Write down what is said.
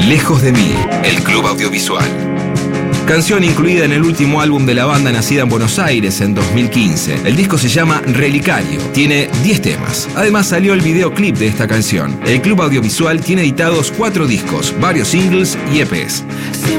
Lejos de mí, el Club Audiovisual. Canción incluida en el último álbum de la banda nacida en Buenos Aires en 2015. El disco se llama Relicario, tiene 10 temas. Además salió el videoclip de esta canción. El Club Audiovisual tiene editados 4 discos, varios singles y EPs.